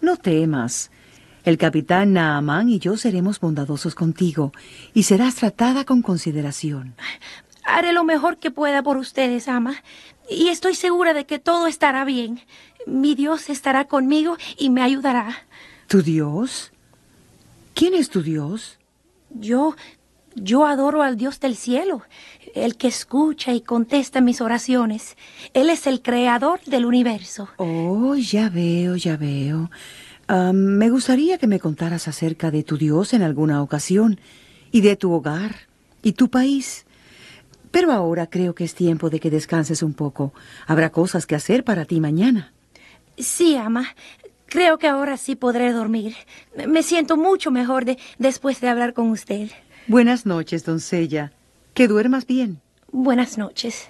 No temas. El capitán Naamán y yo seremos bondadosos contigo y serás tratada con consideración. Haré lo mejor que pueda por ustedes, ama, y estoy segura de que todo estará bien. Mi Dios estará conmigo y me ayudará. ¿Tu Dios? ¿Quién es tu Dios? Yo adoro al Dios del cielo, el que escucha y contesta mis oraciones. Él es el creador del universo. Oh, ya veo, ya veo. Me gustaría que me contaras acerca de tu Dios en alguna ocasión, y de tu hogar, y tu país. Pero ahora creo que es tiempo de que descanses un poco. Habrá cosas que hacer para ti mañana. Sí, ama. Creo que ahora sí podré dormir. Me siento mucho mejor después de hablar con usted. Buenas noches, doncella. Que duermas bien. Buenas noches.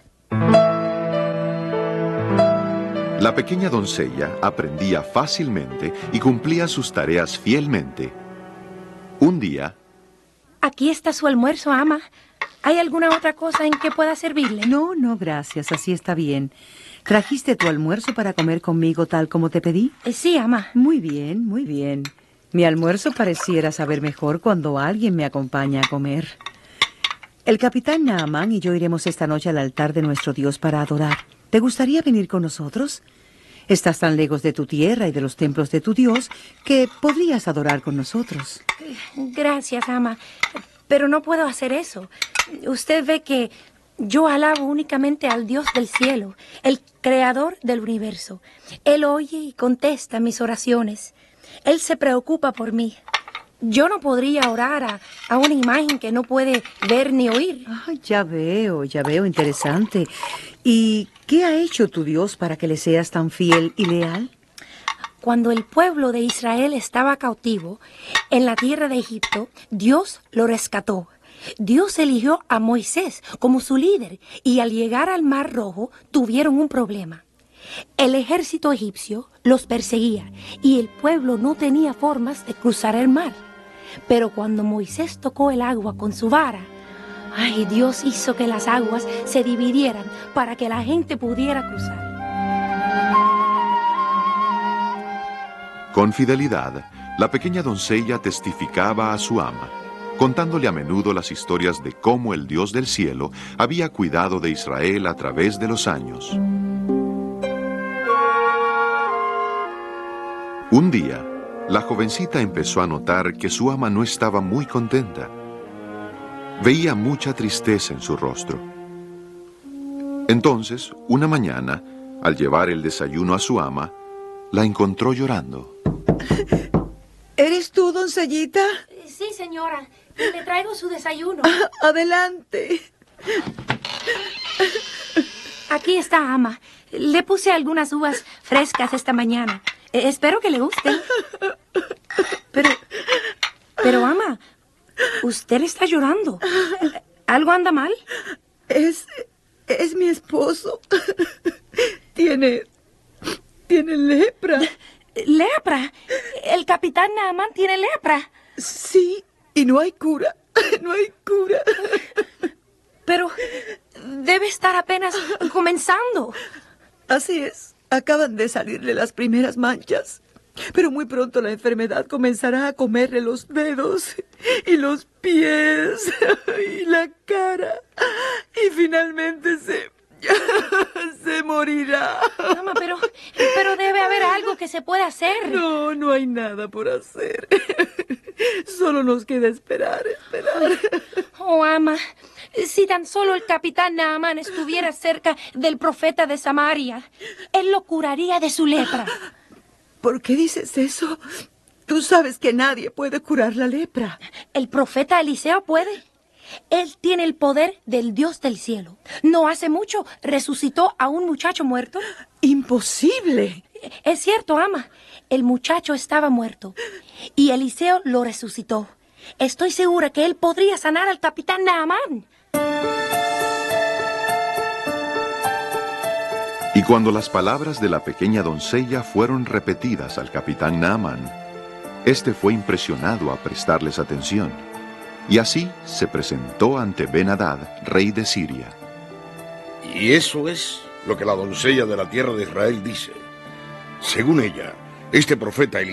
La pequeña doncella aprendía fácilmente y cumplía sus tareas fielmente. Un día... Aquí está su almuerzo, ama. ¿Hay alguna otra cosa en que pueda servirle? No, gracias. Así está bien. ¿Trajiste tu almuerzo para comer conmigo tal como te pedí? Sí, ama. Muy bien, muy bien. Mi almuerzo pareciera saber mejor cuando alguien me acompaña a comer. El capitán Naamán y yo iremos esta noche al altar de nuestro Dios para adorar. ¿Te gustaría venir con nosotros? Estás tan lejos de tu tierra y de los templos de tu Dios que podrías adorar con nosotros. Gracias, ama. Pero no puedo hacer eso. Usted ve que yo alabo únicamente al Dios del cielo, el creador del universo. Él oye y contesta mis oraciones. Él se preocupa por mí. Yo no podría orar a una imagen que no puede ver ni oír. Ya veo, interesante. ¿Y qué ha hecho tu Dios para que le seas tan fiel y leal? Cuando el pueblo de Israel estaba cautivo en la tierra de Egipto, Dios lo rescató. Dios eligió a Moisés como su líder y al llegar al Mar Rojo tuvieron un problema. El ejército egipcio los perseguía y el pueblo no tenía formas de cruzar el mar. Pero cuando Moisés tocó el agua con su vara, Dios hizo que las aguas se dividieran para que la gente pudiera cruzar. Con fidelidad, la pequeña doncella testificaba a su ama, contándole a menudo las historias de cómo el Dios del cielo había cuidado de Israel a través de los años. Un día, la jovencita empezó a notar que su ama no estaba muy contenta. Veía mucha tristeza en su rostro. Entonces, una mañana, al llevar el desayuno a su ama, la encontró llorando. ¿Eres tú, doncellita? Sí, señora. Le traigo su desayuno. Adelante. Aquí está, ama. Le puse algunas uvas frescas esta mañana. Espero que le gusten. Pero, ama, usted está llorando. ¿Algo anda mal? Es mi esposo. Tiene lepra. ¿Lepra? ¿El capitán Naamán tiene lepra? Sí, y no hay cura. No hay cura. Pero debe estar apenas comenzando. Así es. Acaban de salirle las primeras manchas. Pero muy pronto la enfermedad comenzará a comerle los dedos y los pies y la cara. Y finalmente se morirá. Mamá, pero debe haber algo que se pueda hacer. No hay nada por hacer. Solo nos queda esperar. Oh, ama, si tan solo el capitán Naamán estuviera cerca del profeta de Samaria, él lo curaría de su lepra. ¿Por qué dices eso? Tú sabes que nadie puede curar la lepra. ¿El profeta Eliseo puede? Él tiene el poder del Dios del cielo. No hace mucho resucitó a un muchacho muerto. ¡Imposible! Es cierto, ama. El muchacho estaba muerto y Eliseo lo resucitó. Estoy segura que él podría sanar al capitán Naamán. Y cuando las palabras de la pequeña doncella fueron repetidas al capitán Naamán, este fue impresionado a prestarles atención. Y así se presentó ante Ben-Hadad, rey de Siria. Y eso es lo que la doncella de la tierra de Israel dice. Según ella, este profeta